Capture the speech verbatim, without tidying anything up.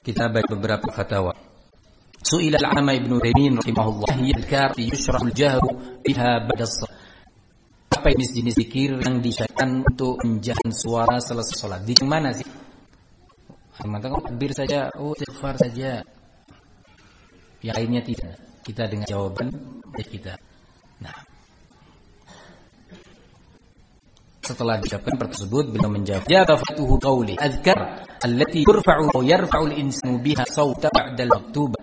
kita baca beberapa fatwa. Su'ila al-'Allama Ibnu Utsaimin rahimahullah, hiya al-adhkar yushra'u al-jahru biha ba'da as-shalah. Apa jenis-jenis zikir yang disyariatkan untuk menjadikan suara selesai salat? Di mana sih? Mengatakan takbir saja, oh istighfar saja. Yang lainnya tidak. Kita dengan jawaban dari kita. Nah, setelah diucapkan tersebut, beliau menjawab, ya tafatuhu qawli adhkar allati turfa'u wa yarfa'u al-insanu biha sawta ba'da al-maktubah